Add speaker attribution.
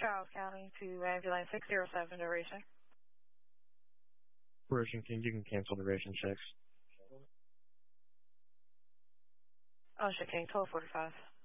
Speaker 1: Charles County to ambulance 607 duration.
Speaker 2: Ocean King, you can cancel duration checks.
Speaker 1: Ocean King 1245.